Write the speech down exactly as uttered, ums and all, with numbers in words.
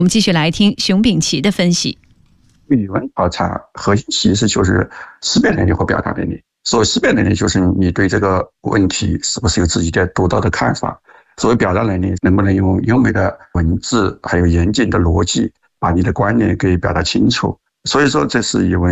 我们继续来听熊丙奇的分析。 语文考察核心其实就是识别能力和表达能力。所谓识别能力，就是你对这个问题是不是有自己的独到的看法；所谓表达能力，能不能用优美的文字还有严谨的逻辑把你的观念给表达清楚。所以说这是语文